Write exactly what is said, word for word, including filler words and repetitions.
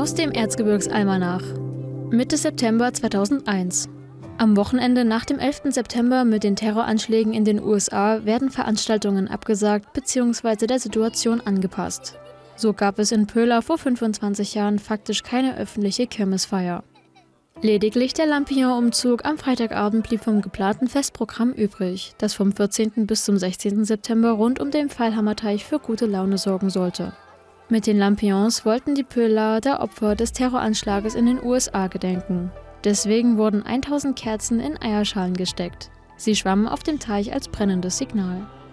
Aus dem Erzgebirgsalmanach. Mitte September zweitausendeins. Am Wochenende nach dem elften September mit den Terroranschlägen in den U S A werden Veranstaltungen abgesagt bzw. der Situation angepasst. So gab es in Pöhla vor fünfundzwanzig Jahren faktisch keine öffentliche Kirmesfeier. Lediglich der Lampion-Umzug am Freitagabend blieb vom geplanten Festprogramm übrig, das vom vierzehnten bis zum sechzehnten September rund um den Pfeilhammerteich für gute Laune sorgen sollte. Mit den Lampions wollten die Pöhlaer der Opfer des Terroranschlages in den U S A gedenken. Deswegen wurden tausend Kerzen in Eierschalen gesteckt. Sie schwammen auf dem Teich als brennendes Signal.